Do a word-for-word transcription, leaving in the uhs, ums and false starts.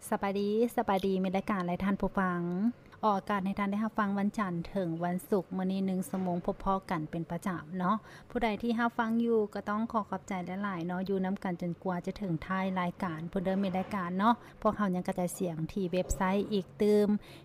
สบายดีสบายดีมีรายการอะไรท่านผู้ฟังออกอากาศให้ท่านได้รับฟังวันจันทร์ถึงวันศุกร์มื้อนี้หนึ่งชั่วโมงพบพอกันเป็นประจำเนาะผู้ใดที่รับฟังอยู่ก็ต้องขอขอบใจหลายๆเนาะอยู่นํกันจนกว่าจะถึงท้ายรายการเพิ่นเดิมมีรายการเนาะพวกเฮายังกระจายเสียงที่เว็บไซต์อีกตืม